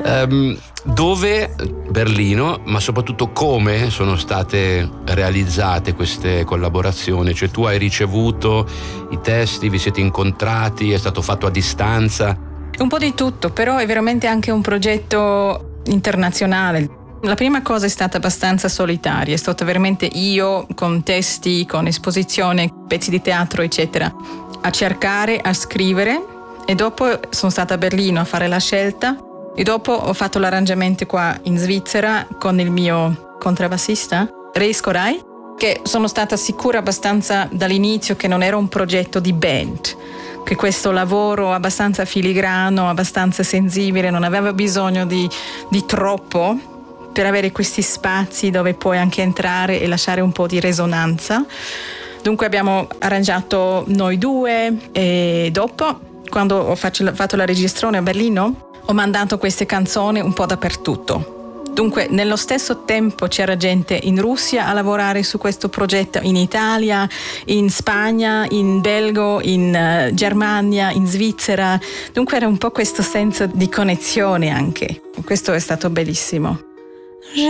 Dove? Berlino, ma soprattutto come sono state realizzate queste collaborazioni? Cioè tu hai ricevuto i testi, vi siete incontrati, è stato fatto a distanza? Un po' di tutto, però è veramente anche un progetto internazionale. La prima cosa è stata abbastanza solitaria, è stata veramente io con testi, con esposizione, pezzi di teatro eccetera, a cercare, a scrivere, e dopo sono stata a Berlino a fare la scelta e dopo ho fatto l'arrangiamento qua in Svizzera con il mio contrabbassista Reis Koray, che sono stata sicura abbastanza dall'inizio che non era un progetto di band, che questo lavoro abbastanza filigrano, abbastanza sensibile, non aveva bisogno di troppo per avere questi spazi dove puoi anche entrare e lasciare un po' di risonanza. Dunque abbiamo arrangiato noi due e dopo, quando ho fatto la registrazione a Berlino, ho mandato queste canzoni un po' dappertutto. Dunque, nello stesso tempo c'era gente in Russia a lavorare su questo progetto, in Italia, in Spagna, in Belgio, in Germania, in Svizzera. Dunque era un po' questo senso di connessione anche. Questo è stato bellissimo.